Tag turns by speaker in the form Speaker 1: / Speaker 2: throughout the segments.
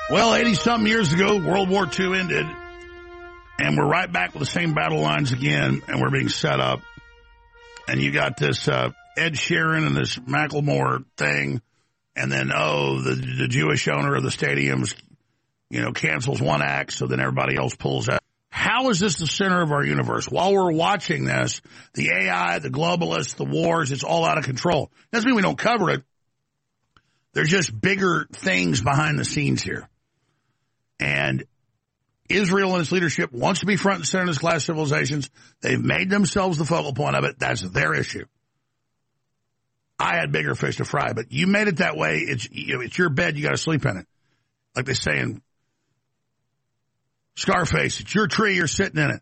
Speaker 1: Well, 80-something years ago, World War II ended, and we're right back with the same battle lines again, and we're being set up. And you got this Ed Sheeran and this Macklemore thing, and then, the Jewish owner of the stadiums, cancels one act, so then everybody else pulls out. How is this the center of our universe? While we're watching this, the AI, the globalists, the wars, it's all out of control. Doesn't mean we don't cover it. There's just bigger things behind the scenes here. And Israel and its leadership wants to be front and center in this class civilizations. They've made themselves the focal point of it. That's their issue. I had bigger fish to fry, but you made it that way. It's your bed. You got to sleep in it. Like they say in Scarface, it's your tree. You're sitting in it.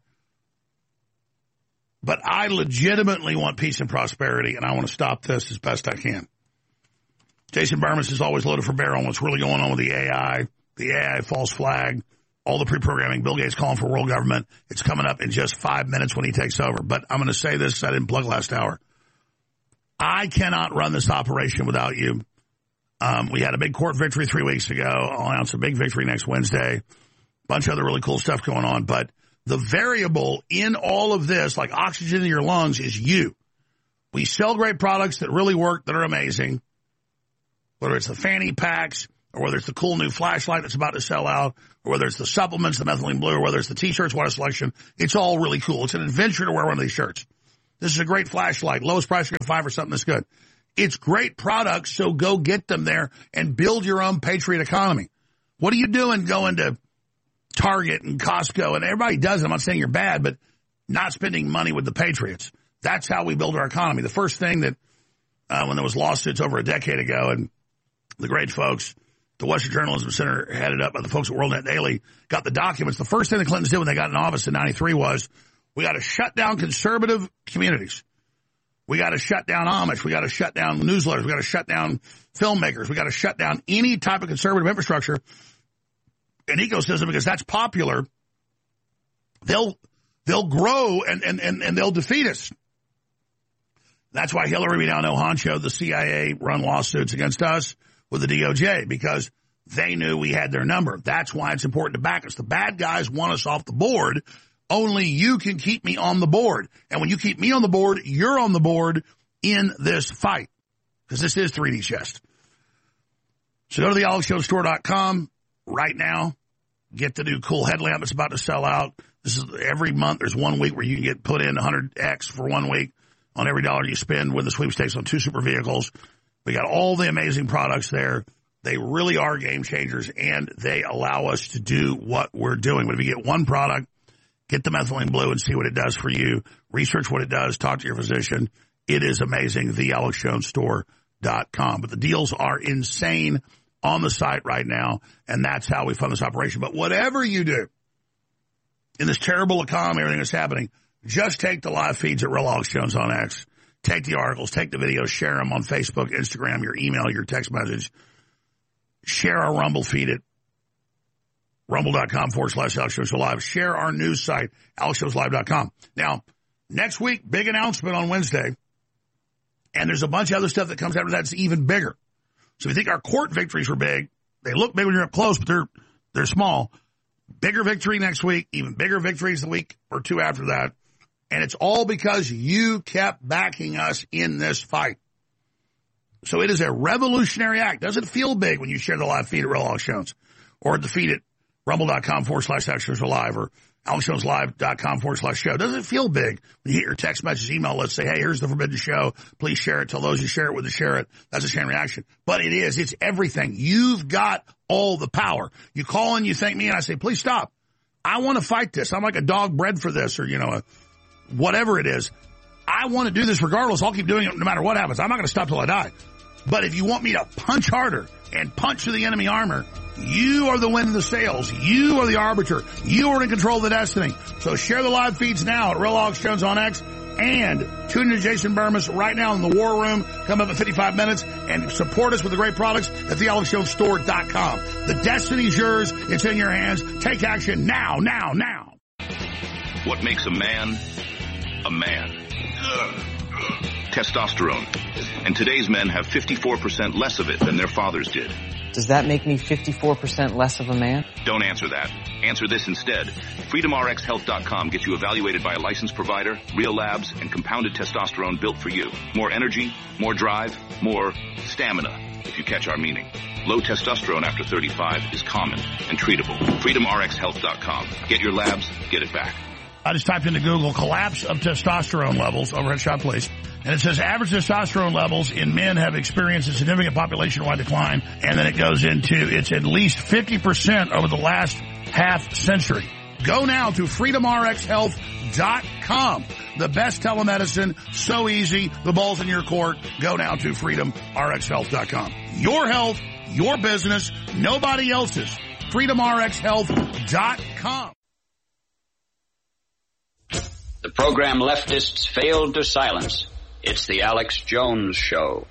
Speaker 1: But I legitimately want peace and prosperity, and I want to stop this as best I can. Jason Burmis is always loaded for bear on what's really going on with the AI false flag, all the pre-programming, Bill Gates calling for world government. It's coming up in just 5 minutes when he takes over. But I'm going to say this, I didn't plug last hour. I cannot run this operation without you. We had a big court victory 3 weeks ago. I'll announce a big victory next Wednesday. Bunch of other really cool stuff going on. But the variable in all of this, like oxygen in your lungs, is you. We sell great products that really work, that are amazing. Whether it's the fanny packs, or whether it's the cool new flashlight that's about to sell out, or whether it's the supplements, the methylene blue, or whether it's the T-shirts, what a selection. It's all really cool. It's an adventure to wear one of these shirts. This is a great flashlight. Lowest price, you get 5 or something that's good. It's great products, so go get them there and build your own Patriot economy. What are you doing going to Target and Costco? And everybody does it. I'm not saying you're bad, but not spending money with the Patriots. That's how we build our economy. The first thing that, when there was lawsuits over a decade ago, and the great folks, the Western Journalism Center, headed up by the folks at WorldNet Daily, got the documents. The first thing the Clintons did when they got in office in 93 was, we got to shut down conservative communities. We got to shut down Amish. We got to shut down newsletters. We got to shut down filmmakers. We got to shut down any type of conservative infrastructure and ecosystem, because that's popular. They'll grow and they'll defeat us. That's why Hillary, we now know, Honcho, the CIA, run lawsuits against us with the DOJ, because they knew we had their number. That's why it's important to back us. The bad guys want us off the board. Only you can keep me on the board. And when you keep me on the board, you're on the board in this fight, because this is 3D chess. So go to thealexjonesstore.com right now. Get the new cool headlamp that's about to sell out. This is every month. There's 1 week where you can get put in 100X for 1 week on every dollar you spend with the sweepstakes on 2 super vehicles. We got all the amazing products there. They really are game changers, and they allow us to do what we're doing. But if you get one product, get the methylene blue and see what it does for you. Research what it does. Talk to your physician. It is amazing. thealexjonesstore.com. But the deals are insane on the site right now, and that's how we fund this operation. But whatever you do in this terrible economy, everything that's happening, just take the live feeds at Real Alex Jones on X. Take the articles, take the videos, share them on Facebook, Instagram, your email, your text message. Share our Rumble feed at rumble.com/Alex Jones Live. Share our news site, AlexJonesLive.com. Now, next week, big announcement on Wednesday, and there's a bunch of other stuff that comes after that that's even bigger. So if you think our court victories were big, they look big when you're up close, but they're small. Bigger victory next week, even bigger victories the week or two after that. And it's all because you kept backing us in this fight. So it is a revolutionary act. Doesn't feel big when you share the live feed at Real Alex Jones, or at the feed at rumble.com/Live, or AlexJonesLive.com/show. Doesn't feel big when you get your text message, email, let's say, hey, here's the Forbidden Show. Please share it. Tell those who share it with the share it. That's a chain reaction. But it is. It's everything. You've got all the power. You call and you thank me, and I say, please stop. I want to fight this. I'm like a dog bred for this, or, whatever it is. I want to do this regardless. I'll keep doing it no matter what happens. I'm not going to stop till I die. But if you want me to punch harder and punch through the enemy armor, you are the wind in the sails. You are the arbiter. You are in control of the destiny. So share the live feeds now at Real Alex Jones on X, and tune in to Jason Burmis right now in the War Room. Come up in 55 minutes and support us with the great products at thealexjonesstore.com. The destiny's yours. It's in your hands. Take action now, now, now.
Speaker 2: What makes a man a man? Testosterone. And today's men have 54% less of it than their fathers did.
Speaker 3: Does that make me 54% less of a man?
Speaker 2: Don't answer that. Answer this instead. FreedomRxHealth.com gets you evaluated by a licensed provider, real labs, and compounded testosterone built for you. More energy, more drive, more stamina, if you catch our meaning. Low testosterone after 35 is common and treatable. FreedomRxHealth.com. Get your labs, get it back.
Speaker 1: I just typed into Google collapse of testosterone levels over at Shot Place, and it says average testosterone levels in men have experienced a significant population-wide decline, and then it goes into it's at least 50% over the last half century. Go now to freedomrxhealth.com. The best telemedicine, so easy, the ball's in your court. Go now to freedomrxhealth.com. Your health, your business, nobody else's. freedomrxhealth.com.
Speaker 4: The program leftists failed to silence. It's the Alex Jones Show.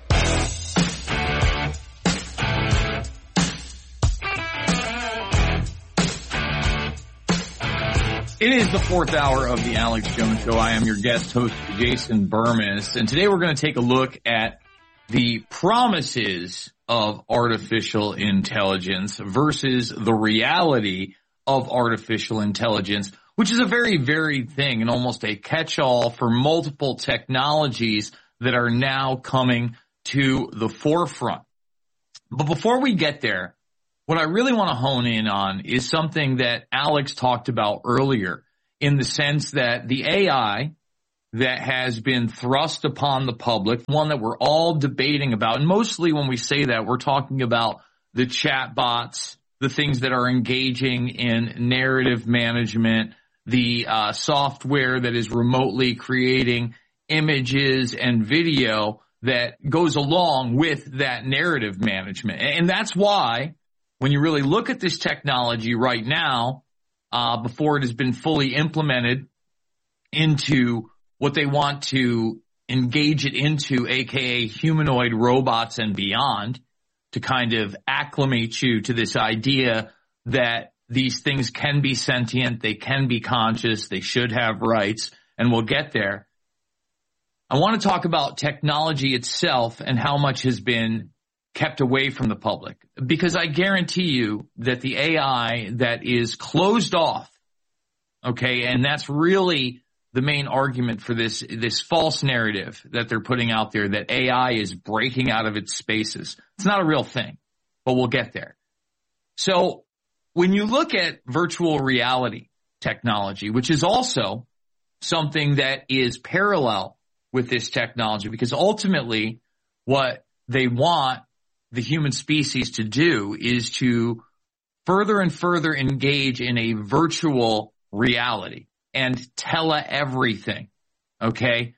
Speaker 5: It is the fourth hour of the Alex Jones Show. I am your guest host, Jason Bermas, and today we're going to take a look at the promises of artificial intelligence versus the reality of artificial intelligence, which is a very varied thing and almost a catch-all for multiple technologies that are now coming to the forefront. But before we get there, what I really want to hone in on is something that Alex talked about earlier, in the sense that the AI that has been thrust upon the public, one that we're all debating about, and mostly when we say that, we're talking about the chatbots, the things that are engaging in narrative management, the software that is remotely creating images and video that goes along with that narrative management. And that's why, when you really look at this technology right now, before it has been fully implemented into what they want to engage it into, aka humanoid robots and beyond, to kind of acclimate you to this idea that these things can be sentient, they can be conscious, they should have rights, and we'll get there. I want to talk about technology itself and how much has been kept away from the public, because I guarantee you that the AI that is closed off, okay, and that's really the main argument for this false narrative that they're putting out there, that AI is breaking out of its spaces. It's not a real thing, but we'll get there. So when you look at virtual reality technology, which is also something that is parallel with this technology, because ultimately what they want the human species to do is to further and further engage in a virtual reality and tele-everything, okay?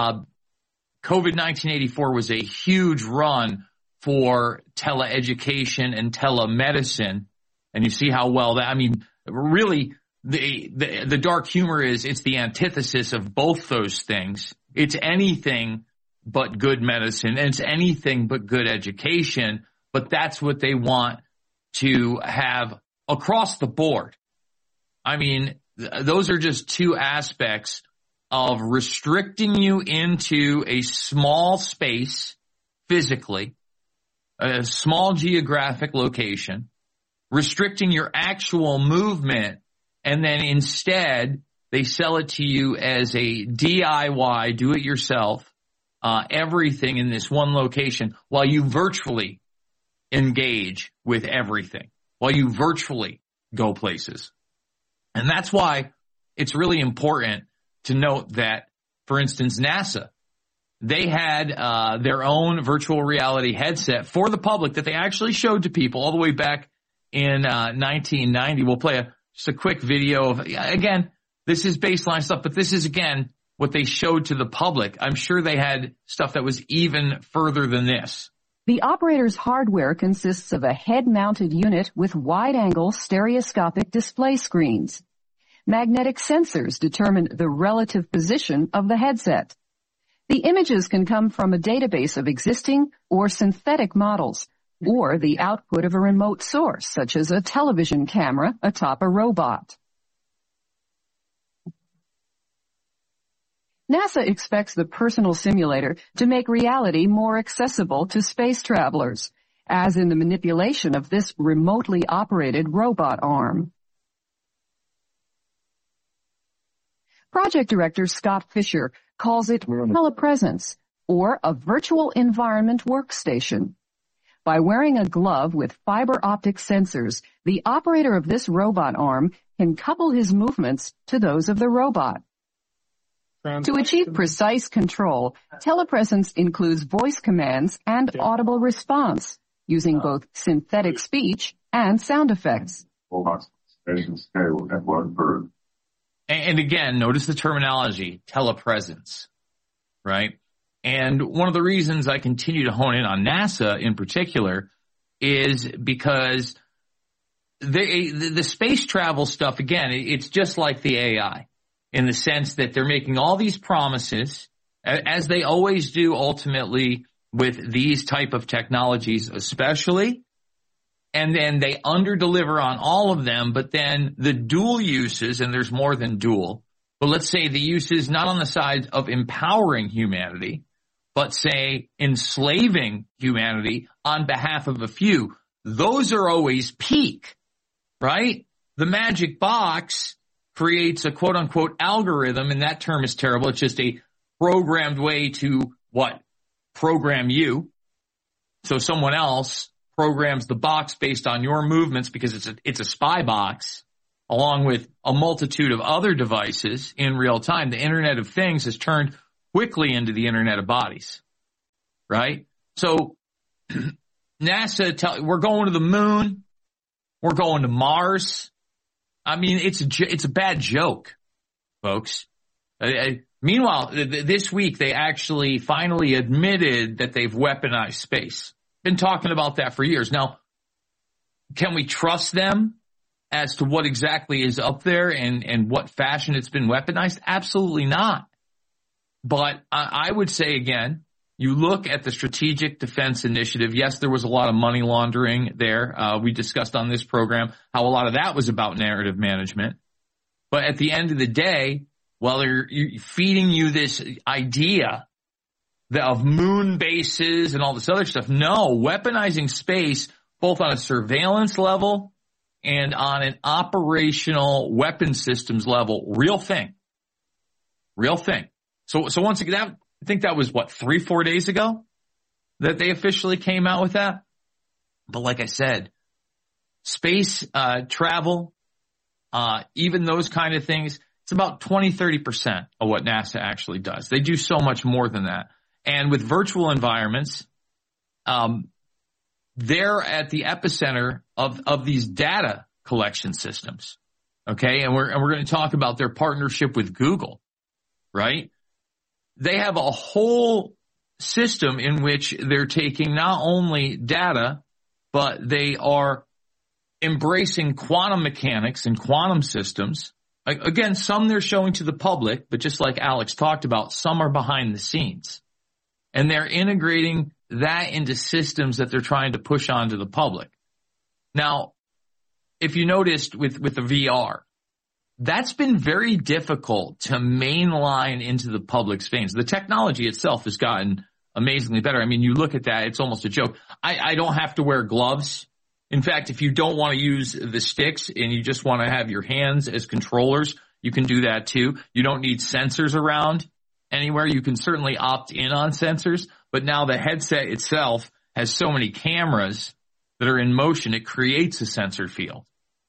Speaker 5: COVID-1984 was a huge run for teleeducation and telemedicine, and you see how well that, I mean, really, the dark humor is it's the antithesis of both those things. It's anything but good medicine, and it's anything but good education, but that's what they want to have across the board. I mean, those are just two aspects of restricting you into a small space physically, a small geographic location, restricting your actual movement, and then instead they sell it to you as a DIY, do-it-yourself, everything in this one location, while you virtually engage with everything, while you virtually go places. And that's why it's really important to note that, for instance, NASA, they had their own virtual reality headset for the public that they actually showed to people all the way back in 1990. We'll play just a quick video of, again, this is baseline stuff, but this is, again, what they showed to the public. I'm sure they had stuff that was even further than this.
Speaker 6: The operator's hardware consists of a head-mounted unit with wide-angle stereoscopic display screens. Magnetic sensors determine the relative position of the headset. The images can come from a database of existing or synthetic models, or the output of a remote source, such as a television camera atop a robot. NASA expects the personal simulator to make reality more accessible to space travelers. as in the manipulation of this remotely operated robot arm. Project Director Scott Fisher calls it telepresence, or a virtual environment workstation. By wearing a glove with fiber optic sensors, the operator of this robot arm can couple his movements to those of the robot. To achieve precise control, telepresence includes voice commands and audible response, using both synthetic speech and sound effects.
Speaker 5: And again, notice the terminology, telepresence, right? And one of the reasons I continue to hone in on NASA in particular is because the space travel stuff, again, it's just like the AI in the sense that they're making all these promises, as they always do ultimately with these type of technologies especially, and then they underdeliver on all of them, but then the dual uses, and there's more than dual, but let's say the uses not on the side of empowering humanity, but say enslaving humanity on behalf of a few, those are always peak, right? The magic box creates a quote-unquote algorithm, and that term is terrible. It's just a programmed way to what? Program you. So someone else programs the box based on your movements because it's a spy box, along with a multitude of other devices in real time. The Internet of Things has turned quickly into the Internet of Bodies, right? So NASA, we're going to the moon. We're going to Mars. I mean, it's a bad joke, folks. Meanwhile, this week they actually finally admitted that they've weaponized space. Been talking about that for years. Now, can we trust them as to what exactly is up there and what fashion it's been weaponized? Absolutely not. But I would say, again, you look at the Strategic Defense Initiative. Yes, there was a lot of money laundering there. We discussed on this program how a lot of that was about narrative management. But at the end of the day, while they're feeding you this idea of moon bases and all this other stuff, no, weaponizing space, both on a surveillance level and on an operational weapon systems level, real thing. Real thing. So once again, I think that was, 3-4 days ago that they officially came out with that. But like I said, space travel, even those kind of things, it's about 20-30% of what NASA actually does. They do so much more than that. And with virtual environments, they're at the epicenter of these data collection systems. Okay, and we're going to talk about their partnership with Google, right? They have a whole system in which they're taking not only data, but they are embracing quantum mechanics and quantum systems. Again, some they're showing to the public, but just like Alex talked about, some are behind the scenes. And they're integrating that into systems that they're trying to push onto the public. Now, if you noticed with the VR, that's been very difficult to mainline into the public's veins. The technology itself has gotten amazingly better. I mean, you look at that, it's almost a joke. I don't have to wear gloves. In fact, if you don't want to use the sticks and you just want to have your hands as controllers, you can do that too. You don't need sensors around anywhere. You can certainly opt in on sensors, but now the headset itself has so many cameras that are in motion, it creates a sensor field.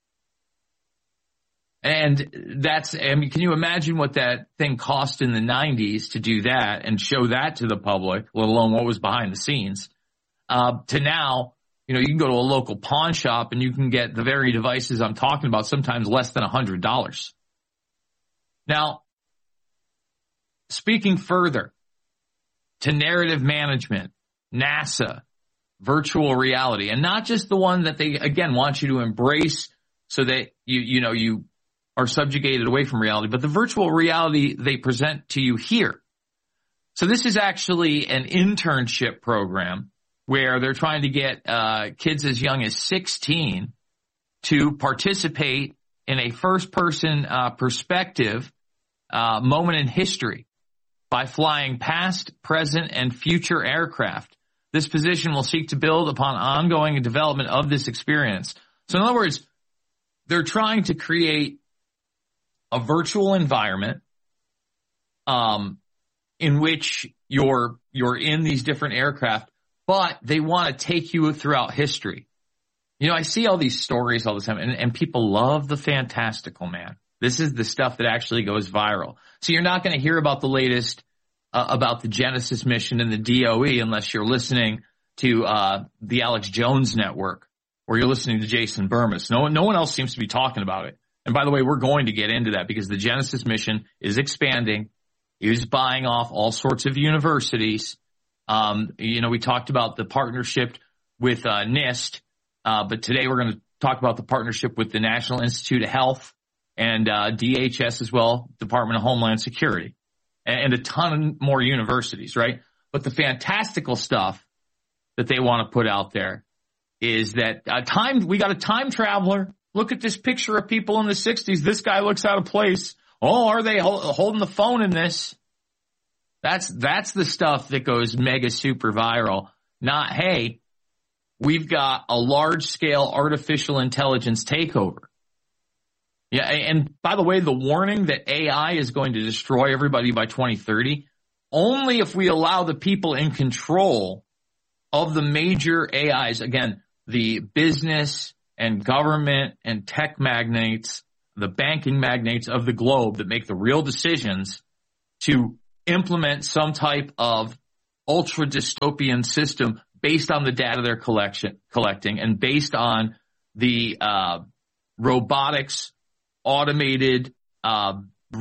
Speaker 5: And that's, I mean, can you imagine what that thing cost in the 90s to do that and show that to the public, let alone what was behind the scenes, to now, you can go to a local pawn shop and you can get the very devices I'm talking about, sometimes less than $100. Now, speaking further to narrative management, NASA, virtual reality, and not just the one that they, again, want you to embrace so that you are subjugated away from reality, but the virtual reality they present to you here. So this is actually an internship program where they're trying to get kids as young as 16 to participate in a first-person perspective moment in history by flying past, present, and future aircraft This position will seek to build upon ongoing development of this experience. So in other words, they're trying to create a virtual environment in which you're in these different aircraft, but they want to take you throughout history. You know, I see all these stories all the time, and people love the fantastical, man. This is the stuff that actually goes viral. So you're not going to hear about the latest about the Genesis mission and the DOE unless you're listening to the Alex Jones Network or you're listening to Jason Burmis. No one else seems to be talking about it. And by the way, we're going to get into that because the Genesis mission is expanding, is buying off all sorts of universities. We talked about the partnership with NIST, but today we're going to talk about the partnership with the National Institute of Health and DHS as well, Department of Homeland Security, and a ton more universities, right? But the fantastical stuff that they want to put out there is that we got a time traveler. Look at this picture of people in the 60s. This guy looks out of place. Oh, are they holding the phone in this? That's the stuff that goes mega super viral. Not, hey, we've got a large scale artificial intelligence takeover. Yeah, and by the way, the warning that AI is going to destroy everybody by 2030, only if we allow the people in control of the major AIs, again, the business and government and tech magnates, the banking magnates of the globe that make the real decisions to implement some type of ultra dystopian system based on the data they're collecting and based on the robotics, automated, I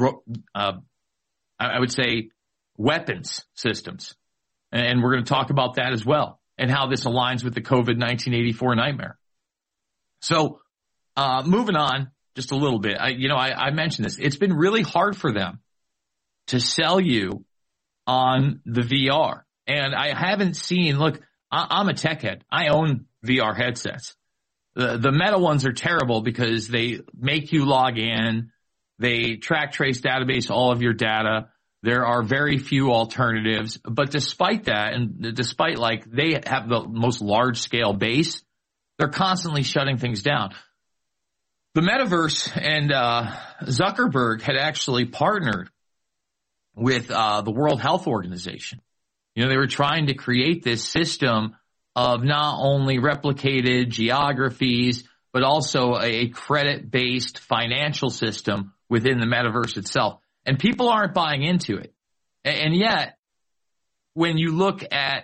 Speaker 5: would say, weapons systems. And we're going to talk about that as well and how this aligns with the COVID-1984 nightmare. So moving on just a little bit, I mentioned this. It's been really hard for them to sell you on the VR. And I haven't seen, look, I'm a tech head. I own VR headsets. The Meta ones are terrible because they make you log in. They track, trace, database all of your data. There are very few alternatives. But despite that, and despite they have the most large scale base, they're constantly shutting things down. The metaverse and Zuckerberg had actually partnered with the World Health Organization. You know, they were trying to create this system of not only replicated geographies, but also a credit-based financial system within the metaverse itself. And people aren't buying into it. And yet, when you look at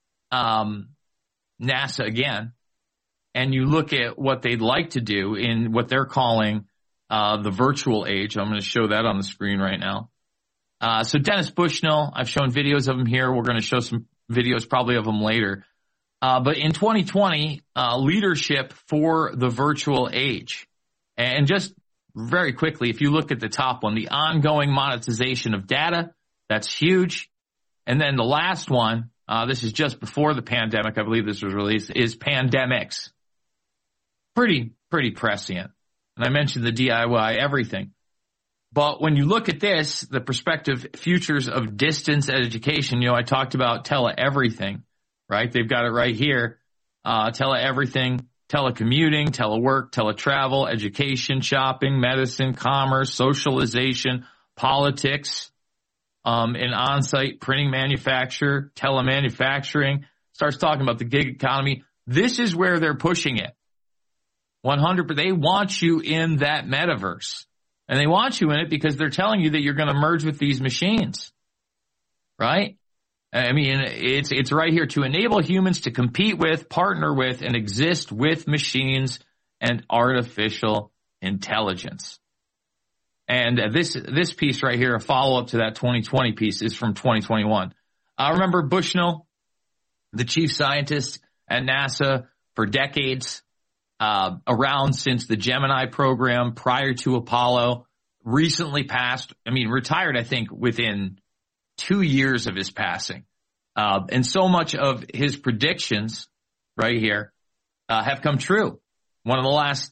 Speaker 5: NASA again, and you look at what they'd like to do in what they're calling the virtual age, I'm going to show that on the screen right now. So Dennis Bushnell, I've shown videos of him here. We're going to show some videos probably of him later. But in 2020, leadership for the virtual age. And just very quickly, if you look at the top one, the ongoing monetization of data, that's huge. And then the last one, this is just before the pandemic, I believe this was released, is pandemics. Pretty prescient. And I mentioned the DIY everything. But when you look at this, the prospective futures of distance education, I talked about tele-everything, right? They've got it right here. Tele-everything, telecommuting, telework, teletravel, education, shopping, medicine, commerce, socialization, politics, an on-site printing manufacturer, telemanufacturing, starts talking about the gig economy. This is where they're pushing it. 100%. They want you in that metaverse. And they want you in it because they're telling you that you're going to merge with these machines. Right? I mean, it's right here to enable humans to compete with, partner with, and exist with machines and artificial intelligence. And this piece right here, a follow-up to that 2020 piece, is from 2021. I remember Bushnell, the chief scientist at NASA for decades, around since the Gemini program prior to Apollo, recently passed, retired, I think, within 2 years of his passing. And so much of his predictions right here have come true. One of the last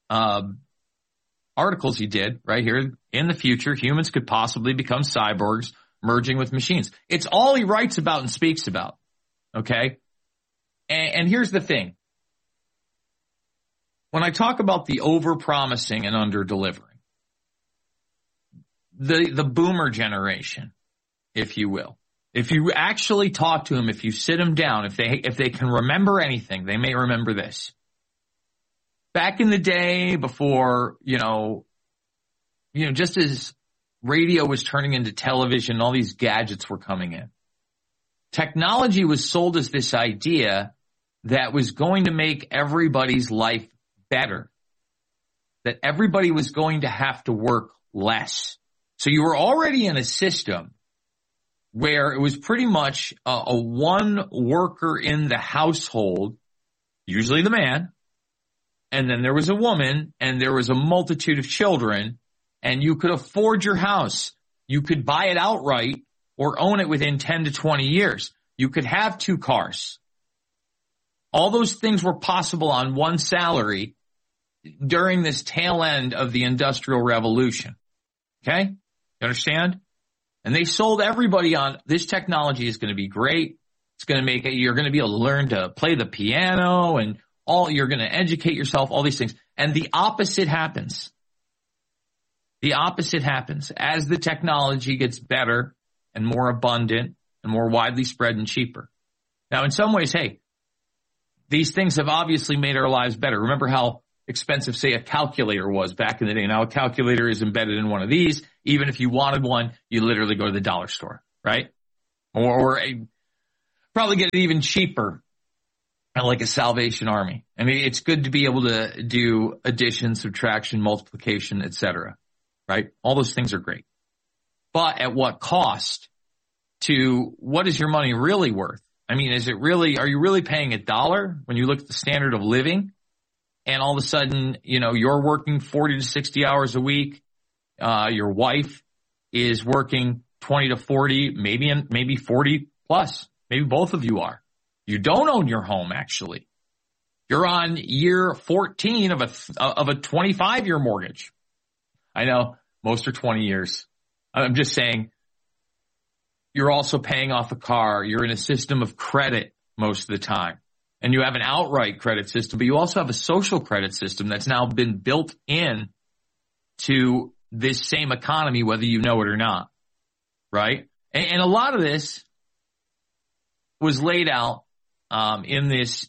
Speaker 5: articles he did right here, in the future, humans could possibly become cyborgs merging with machines. It's all he writes about and speaks about. Okay? And here's the thing. When I talk about the over-promising and under-delivering, the boomer generation, if you will, if you actually talk to them, if you sit them down, if they can remember anything, they may remember this. Back in the day before, just as radio was turning into television, all these gadgets were coming in. Technology was sold as this idea that was going to make everybody's life better, that everybody was going to have to work less. So you were already in a system where it was pretty much a one worker in the household, usually the man, and then there was a woman, and there was a multitude of children, and you could afford your house. You could buy it outright or own it within 10 to 20 years. You could have 2 cars. All those things were possible on one salary during this tail end of the Industrial Revolution. Okay? You understand? And they sold everybody on this technology is going to be great. It's going to make it, you're going to be able to learn to play the piano and you're going to educate yourself, all these things. And the opposite happens. The opposite happens. As the technology gets better and more abundant and more widely spread and cheaper. Now, in some ways, hey, these things have obviously made our lives better. Remember how expensive, say, a calculator was back in the day. Now a calculator is embedded in one of these. Even if you wanted one, you literally go to the dollar store, right? Or probably get it even cheaper at like a Salvation Army. I mean, it's good to be able to do addition, subtraction, multiplication, etc. Right? All those things are great. But at what cost to what is your money really worth? I mean, are you really paying $1 when you look at the standard of living? And all of a sudden, you're working 40 to 60 hours a week. Your wife is working 20 to 40, maybe 40 plus. Maybe both of you are. You don't own your home, actually. You're on year 14 of a 25-year mortgage. I know most are 20 years. I'm just saying you're also paying off a car. You're in a system of credit most of the time. And you have an outright credit system, but you also have a social credit system that's now been built in to this same economy, whether you know it or not, right? And a lot of this was laid out in this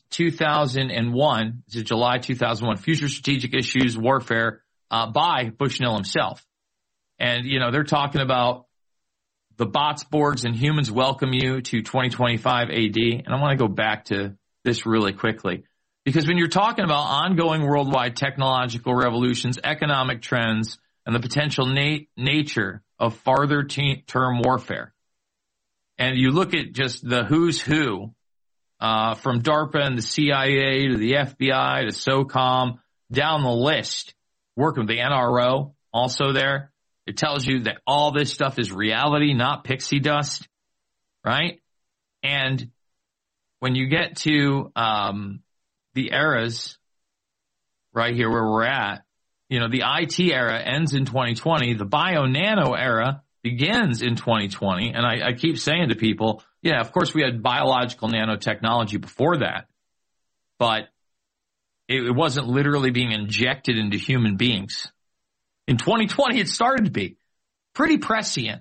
Speaker 5: 2001, this is July 2001, Future Strategic Issues Warfare by Bushnell himself. And, they're talking about the bots, Borgs, and humans welcome you to 2025 AD. And I want to go back to this really quickly, because when you're talking about ongoing worldwide technological revolutions, economic trends, and the potential nature of farther term warfare, and you look at just the who's who, from DARPA and the CIA to the FBI to SOCOM, down the list, working with the NRO also there, it tells you that all this stuff is reality, not pixie dust, right? And when you get to the eras right here where we're at, the IT era ends in 2020. The bio-nano era begins in 2020. And I keep saying to people, yeah, of course we had biological nanotechnology before that, but it wasn't literally being injected into human beings. In 2020, it started to be pretty prescient.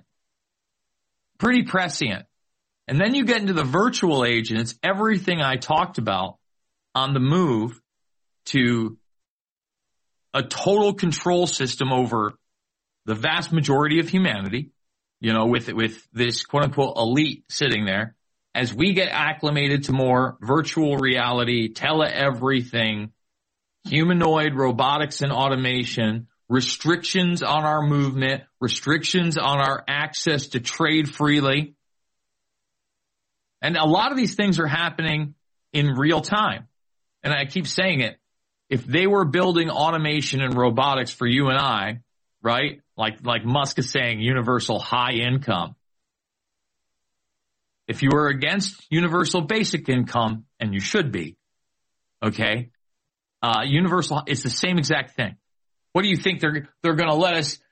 Speaker 5: And then you get into the virtual age, and it's everything I talked about on the move to a total control system over the vast majority of humanity, with this quote-unquote elite sitting there, as we get acclimated to more virtual reality, tele-everything, humanoid robotics and automation, restrictions on our movement, restrictions on our access to trade freely. And a lot of these things are happening in real time. And I keep saying it. If they were building automation and robotics for you and I, right? Like Musk is saying, universal high income. If you were against universal basic income, and you should be, okay? Universal, it's the same exact thing. What do you think they're going to let us?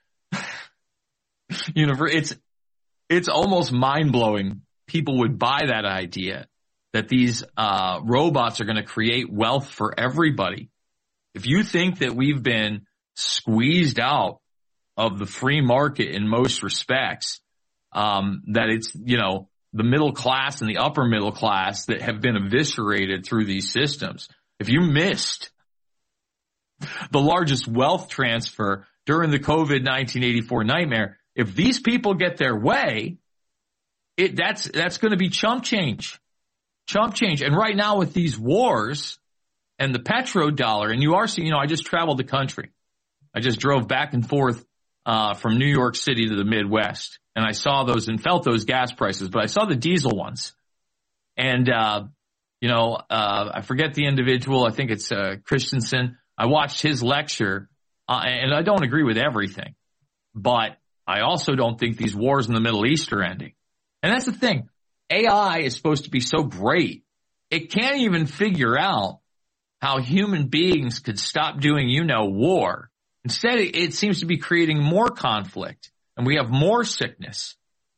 Speaker 5: It's almost mind blowing. People would buy that idea that these robots are going to create wealth for everybody, if you think that we've been squeezed out of the free market in most respects, that it's, the middle class and the upper middle class that have been eviscerated through these systems. If you missed the largest wealth transfer during the COVID 1984 nightmare, if these people get their way, that's going to be chump change. Chump change. And right now with these wars and the petrodollar, and you are seeing, I just traveled the country. I just drove back and forth from New York City to the Midwest, and I saw those and felt those gas prices, but I saw the diesel ones. And, I forget the individual. I think it's Christensen. I watched his lecture, and I don't agree with everything, but I also don't think these wars in the Middle East are ending. And that's the thing. AI is supposed to be so great. It can't even figure out how human beings could stop doing, war. Instead, it seems to be creating more conflict, and we have more sickness.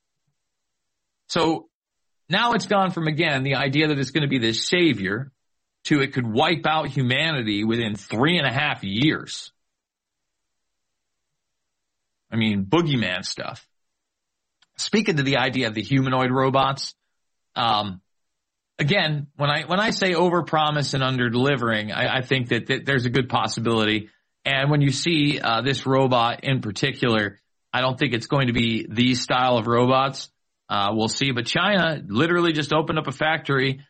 Speaker 5: So now it's gone from, again, the idea that it's going to be this savior to it could wipe out humanity within 3.5 years. I mean, boogeyman stuff. Speaking to the idea of the humanoid robots, again, when I say overpromise and underdelivering, I think that there's a good possibility. And when you see this robot in particular, I don't think it's going to be the style of robots. We'll see. But China literally just opened up a factory